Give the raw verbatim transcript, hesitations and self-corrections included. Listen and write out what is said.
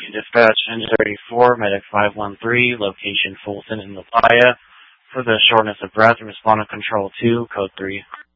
Dispatch, Engine thirty-four, Medic five one three, location Fulton in La Playa. For the shortness of breath, respond to Control two, Code three.